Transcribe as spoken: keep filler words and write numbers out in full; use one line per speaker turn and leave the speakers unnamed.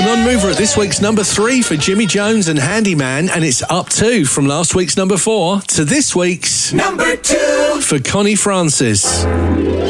non-mover at this week's number three for Jimmy Jones and Handyman, and it's up two from last week's number four to this week's
number two
for Connie Francis.